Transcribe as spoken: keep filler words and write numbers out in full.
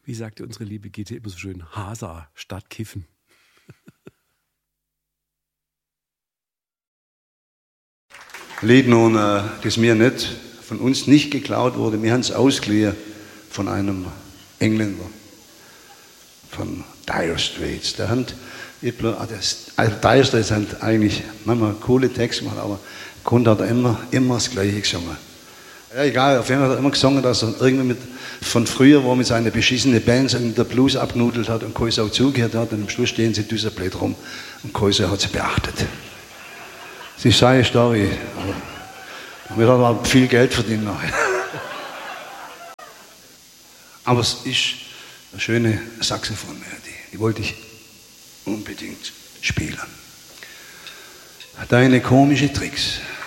Wie sagte unsere liebe Gitte immer so schön, Hasa statt Kiffen. Lied nun, äh, das mir nicht, von uns nicht geklaut wurde, wir haben es ausgeliehen von einem Engländer, von Dire Straits. Der hat, also Dire Straits hat eigentlich manchmal coole Texte gemacht, aber Grund hat er immer, immer das Gleiche gesungen. Ja, egal, auf jeden Fall hat er immer gesungen, dass er irgendwie mit, von früher, wo er mit seinen beschissenen Bands in der Blues abgenudelt hat und Käuse auch zugehört hat, und am Schluss stehen sie düserblöd rum und Käuse hat sie beachtet. Das ist seine Story, aber damit hat er viel Geld verdient nachher. Aber es ist eine schöne Saxophonmelodie, die wollte ich unbedingt spielen. Deine komischen Tricks.